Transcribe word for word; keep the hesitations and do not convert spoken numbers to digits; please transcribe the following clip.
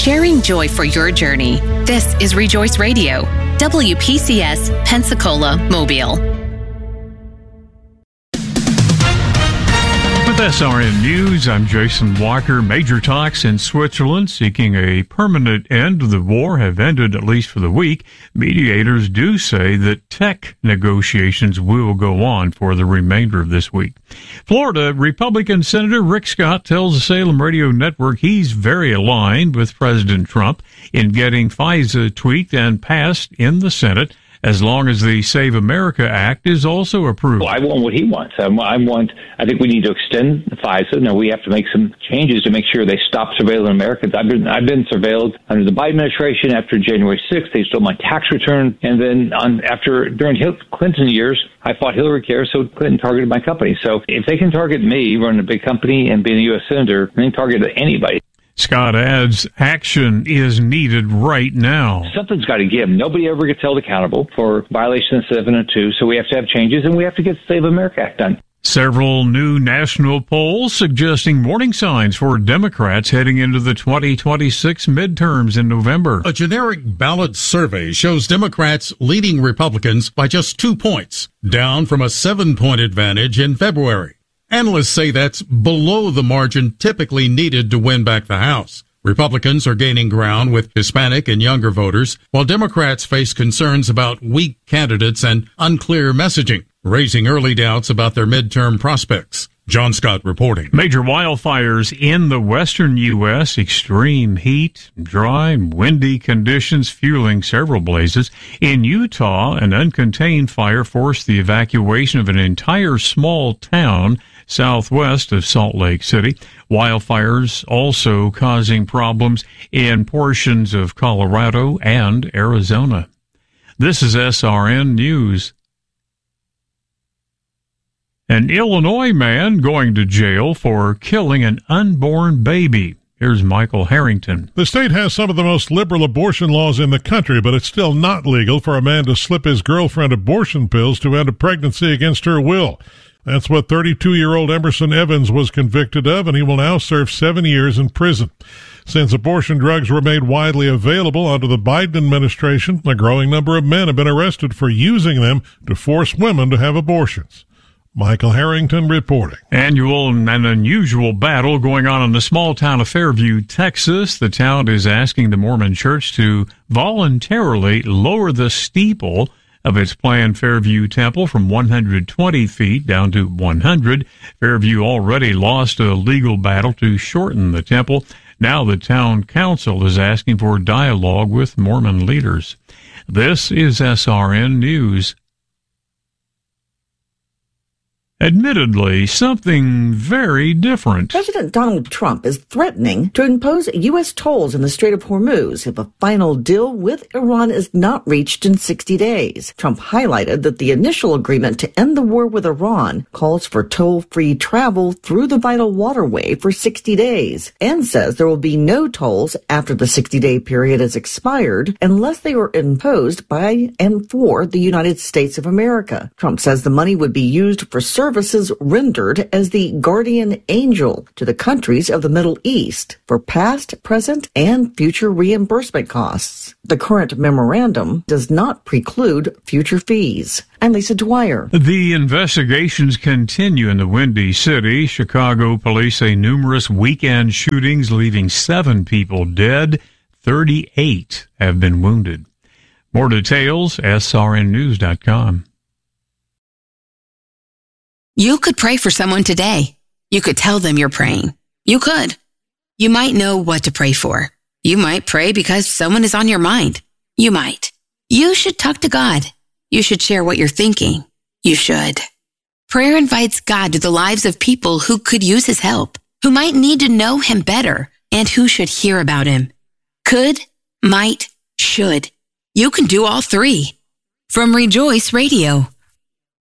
sharing joy for your journey. This is Rejoice Radio, W P C S, Pensacola, Mobile. With S R N News, I'm Jason Walker. Major talks in Switzerland seeking a permanent end to the war have ended, at least for the week. Mediators do say that tech negotiations will go on for the remainder of this week. Florida Republican Senator Rick Scott tells the Salem Radio Network he's very aligned with President Trump in getting FISA tweaked and passed in the Senate, as long as the Save America Act is also approved. Well, I want what he wants. I want. I think we need to extend FISA. Now we have to make some changes to make sure they stop surveilling Americans. I've been I've been surveilled under the Biden administration after January sixth. They stole my tax return, and then on after during Hillary Clinton years, I fought Hillary Care, so Clinton targeted my company. So if they can target me, running a big company and being a U S senator, they can target anybody. Scott adds action is needed right now. Something's got to give. Nobody ever gets held accountable for violations of seven oh two, so we have to have changes, and we have to get the Save America Act done. Several new national polls suggesting warning signs for Democrats heading into the twenty twenty-six midterms in November. A generic ballot survey shows Democrats leading Republicans by just two points, down from a seven-point advantage in February. Analysts say that's below the margin typically needed to win back the House. Republicans are gaining ground with Hispanic and younger voters, while Democrats face concerns about weak candidates and unclear messaging, raising early doubts about their midterm prospects. John Scott reporting. Major wildfires in the western U S, extreme heat, dry and windy conditions fueling several blazes. In Utah, an uncontained fire forced the evacuation of an entire small town southwest of Salt Lake City. Wildfires also causing problems in portions of Colorado and Arizona. This is S R N News. An Illinois man going to jail for killing an unborn baby. Here's Michael Harrington. The state has some of the most liberal abortion laws in the country, but it's still not legal for a man to slip his girlfriend abortion pills to end a pregnancy against her will. That's what thirty-two-year-old Emerson Evans was convicted of, and he will now serve seven years in prison. Since abortion drugs were made widely available under the Biden administration, a growing number of men have been arrested for using them to force women to have abortions. Michael Harrington reporting. Annual and unusual battle going on in the small town of Fairview, Texas. The town is asking the Mormon Church to voluntarily lower the steeple of its planned Fairview Temple from one hundred twenty feet down to one hundred. Fairview already lost a legal battle to shorten the temple. Now the town council is asking for dialogue with Mormon leaders. This is S R N News. Admittedly, something very different. President Donald Trump is threatening to impose U S tolls in the Strait of Hormuz if a final deal with Iran is not reached in sixty days. Trump highlighted that the initial agreement to end the war with Iran calls for toll-free travel through the vital waterway for sixty days and says there will be no tolls after the sixty-day period is expired unless they are imposed by and for the United States of America. Trump says the money would be used for service Services rendered as the guardian angel to the countries of the Middle East for past, present, and future reimbursement costs. The current memorandum does not preclude future fees. I'm Lisa Dwyer. The investigations continue in the Windy City. Chicago police say numerous weekend shootings leaving seven people dead. thirty-eight have been wounded. More details, S R N news dot com. You could pray for someone today. You could tell them you're praying. You could. You might know what to pray for. You might pray because someone is on your mind. You might. You should talk to God. You should share what you're thinking. You should. Prayer invites God to the lives of people who could use his help, who might need to know him better, and who should hear about him. Could, might, should. You can do all three. From Rejoice Radio,